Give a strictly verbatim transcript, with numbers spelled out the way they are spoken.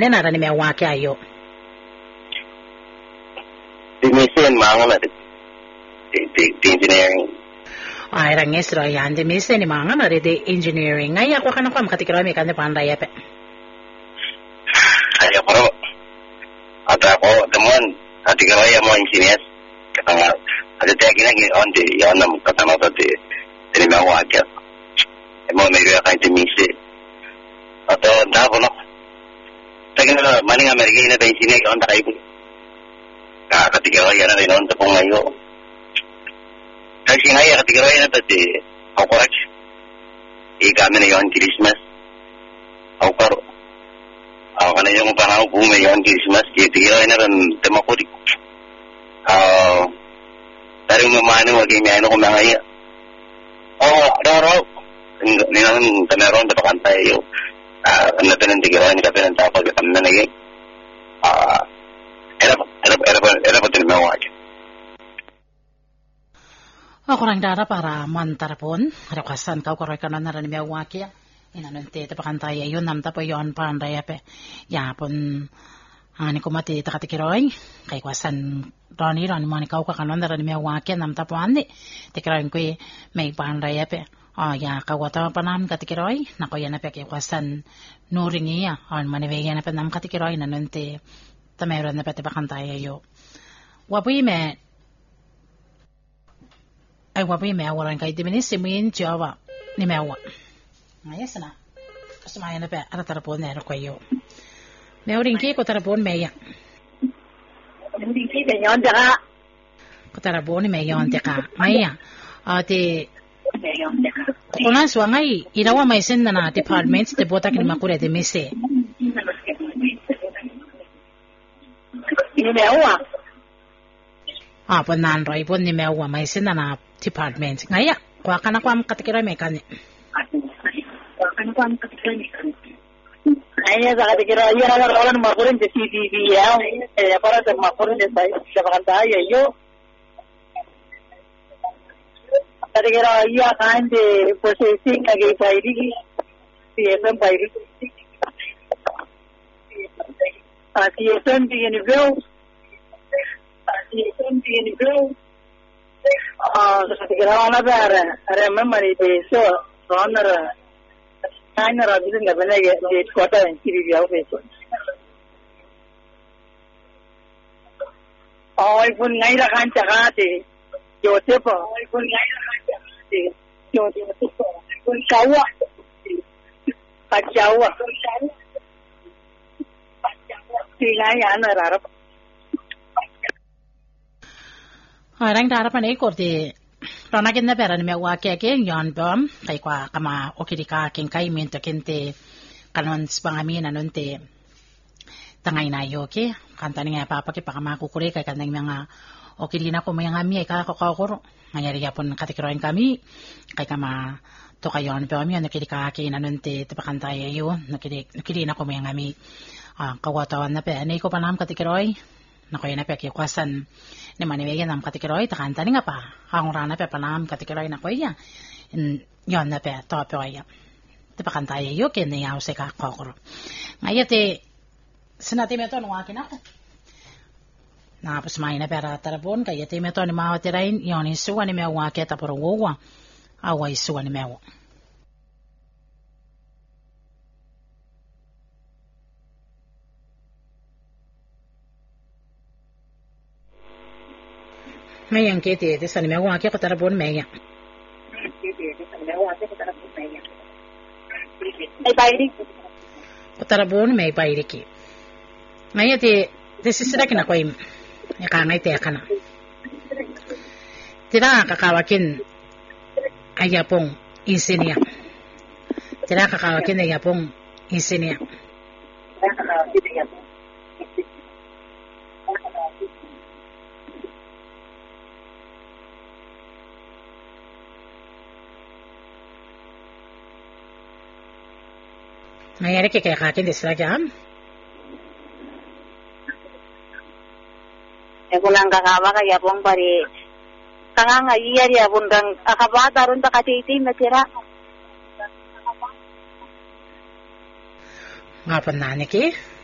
nena ra ni me wa ke ayo Dimisen mangan di di engineering. Ay ra ngesro yan de mise ni mga na de engineering ay ako kana ko makatikira mi kan de panda yape Ay pero ata ko teman katikira ya mo engineers katanga ada tagi lagi on di yanam katana tadi ini mau aja mo medio ka dimise atau dah kono tagi na maning Amerika ina de engineer on ta ibu ka katikira ya na non ta pong ayo kasi ngayon katikira ya na tadi ako korek ikami na yon Christmas ako karo ako kana yung panahon bume yon Christmas katikira na ran tema ko di ah dari memano wagi mi ano ko mga oh daro ni nang tameron ta kantay yo ah ano tanan tikira ni kapitan ta pag tamna lagi ah era era era era pa tin mawag ako rang dara para mantarapon rakasan kau ko rekana na ran mi awaki inanante ta pakantay yun nam ta po yon panda yape yapon ani ko mati takatikiroy kay kwasan Rani Rani mani kau ka kanon na ran mi awaki nam ta po andi tikiroy ko may panda yape ah ya kawata panam katikiroy nako yan na pe kay kwasan nuringi ya on manivegen na pe nam katikiroy nanante ta meron na pe ta pakantay yo wapi me ay wapi me awaran kay dimini simin jawa ni mewa ayos na sumaya na pa ara tarapon na ko yo meoring ki ko tarapon meya hindi ki ganyan daka ko tarapon ni meyon deka maya ate ganyan daka kuna swangai irawa may sen na departments te bota kin makure de mise ini mewa ah pon nan roi pon ni mewa may sen na department ngaya kwa kana kwa katikira me kan kan kan katikira ayah sa katikira iya na wala na makurin de C D B ya eh para sa makurin de sa sa kanta ya yo katikira iya kan de processing age pairi P S M pairi P S M di nivel P S M di nivel ah katikira na para are memory de so honor China Rajin na bana ye kota entry biya ko ay pun ngai ra kan jaga te yo te pa ay pun ngai ra kan jaga te yo te pa pun kawa pa jawa ti ngai ana ra ra Arang dara pa nei korte Rana kinda pera ni me wa ke ke yon bom kai kwa kama okirika kin kai mento kente kanon spangami na nonte tangay na yo ke kanta ni nga papa ke pakama kukure kai kanang mga okirina ko mga ngami ka ko ko ngayari yapon katikiroin kami kai kama to kayon bom yon okirika ke na nonte te pakanta yo nakiri nakirina ko mga ngami kawatawan na pe ani ko panam katikiroy nakoy na pe ke kwasan ni manibigyan nam katikiroy takanta ni nga pa ang rana pe panam katikiroy na koy ya yon na pe to pe ya te pakanta yo ke ni yaw se ka kokoro ngayate sinati me to no akin ako na pas mai na pera tarapon kayate me to ni mawatirain yon isuwa ni me wa ke ta por wowa awa isuwa ni me wa Mayang kete de san me wa ke ko tarapon meya ay bairi ko tarapon me bairi ki ngayate desisira kina ko im ka ngai te kana tira kakawakin ayapong insinia tira kakawakin ayapong insinia Mayari ke kaya kakin desira jam kulang kakaba kaya pong pari kanga nga iya dia bundang akaba tarun ta katiti matira ngapan nani ki